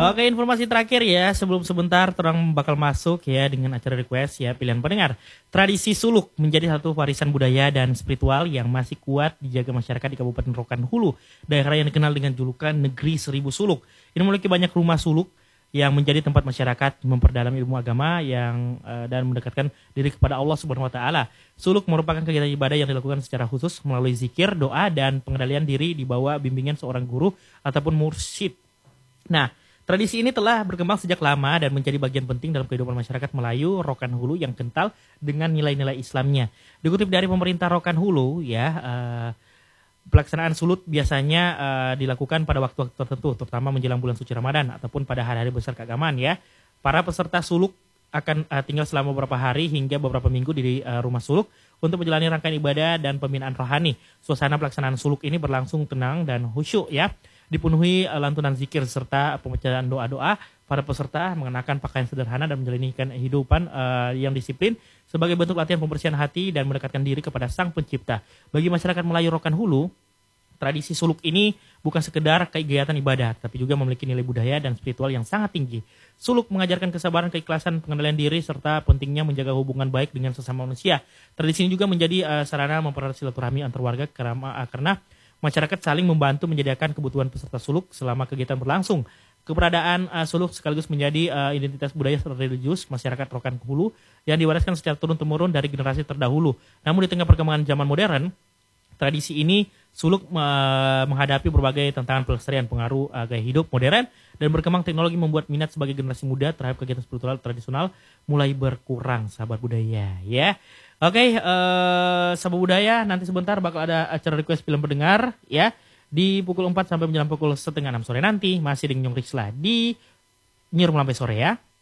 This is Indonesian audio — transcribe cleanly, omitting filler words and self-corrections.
Oke, informasi terakhir ya, sebelum sebentar terang bakal masuk ya dengan acara request ya pilihan pendengar. Tradisi suluk menjadi satu warisan budaya dan spiritual yang masih kuat dijaga masyarakat di Kabupaten Rokan Hulu, daerah yang dikenal dengan julukan Negeri Seribu Suluk. Ini memiliki banyak rumah suluk yang menjadi tempat masyarakat memperdalam ilmu agama yang dan mendekatkan diri kepada Allah Subhanahu wa taala. Suluk merupakan kegiatan ibadah yang dilakukan secara khusus melalui zikir, doa dan pengendalian diri di bawah bimbingan seorang guru ataupun mursyid. Nah, tradisi ini telah berkembang sejak lama dan menjadi bagian penting dalam kehidupan masyarakat Melayu Rokan Hulu yang kental dengan nilai-nilai Islamnya. Dikutip dari pemerintah Rokan Hulu, ya, pelaksanaan sulut biasanya dilakukan pada waktu tertentu, terutama menjelang bulan suci Ramadan ataupun pada hari-hari besar keagamaan. Ya, para peserta suluk akan tinggal selama beberapa hari hingga beberapa minggu di rumah suluk untuk menjalani rangkaian ibadah dan pembinaan rohani. Suasana pelaksanaan suluk ini berlangsung tenang dan khusyuk, ya. Dipenuhi lantunan zikir serta pembacaan doa-doa. Para peserta mengenakan pakaian sederhana dan menjalani kehidupan yang disiplin sebagai bentuk latihan pembersihan hati dan mendekatkan diri kepada Sang Pencipta. Bagi masyarakat Melayu Rokan Hulu, tradisi suluk ini bukan sekedar kegiatan ibadah, tapi juga memiliki nilai budaya dan spiritual yang sangat tinggi. Suluk mengajarkan kesabaran, keikhlasan, pengendalian diri, serta pentingnya menjaga hubungan baik dengan sesama manusia. Tradisi ini juga menjadi sarana mempererat silaturahmi antar warga karena masyarakat saling membantu menyediakan kebutuhan peserta suluk selama kegiatan berlangsung. Keberadaan suluk sekaligus menjadi identitas budaya religius masyarakat Rokan Hulu yang diwariskan secara turun-temurun dari generasi terdahulu. Namun di tengah perkembangan zaman modern, tradisi ini suluk menghadapi berbagai tantangan pelestarian pengaruh gaya hidup modern dan berkembang teknologi membuat minat sebagai generasi muda terhadap kegiatan spiritual tradisional mulai berkurang, sahabat budaya ya. Oke, sahabat budaya, nanti sebentar bakal ada acara request film pendengar ya di pukul 4 sampai menjelang pukul setengah 6 sore nanti masih dengan Nyong Risla di Nyirum Lampai Sore ya.